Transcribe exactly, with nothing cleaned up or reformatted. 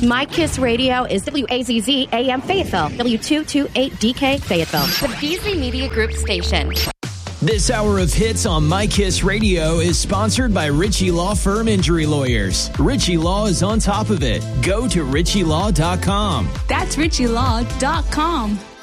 My Kiss Radio is W A Z Z A M Fayetteville, W two twenty-eight D K Fayetteville, the Beasley Media Group station. This hour of hits on My Kiss Radio is sponsored by Ritchie Law Firm Injury Lawyers. Ritchie Law is on top of it. Go to ritchie law dot com. That's ritchie law dot com.